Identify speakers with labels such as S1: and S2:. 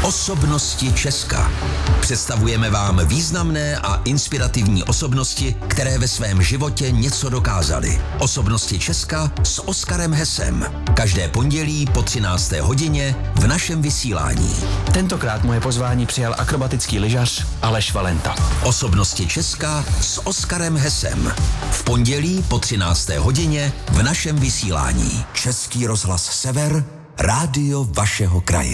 S1: Osobnosti Česka. Představujeme vám významné a inspirativní osobnosti, které ve svém životě něco dokázaly. Osobnosti Česka s Oskarem Hesem. Každé pondělí po 13. hodině v našem vysílání.
S2: Tentokrát moje pozvání přijal akrobatický lyžař Aleš Valenta.
S1: Osobnosti Česka s Oskarem Hesem. V pondělí po 13. hodině v našem vysílání. Český rozhlas Sever, rádio vašeho kraje.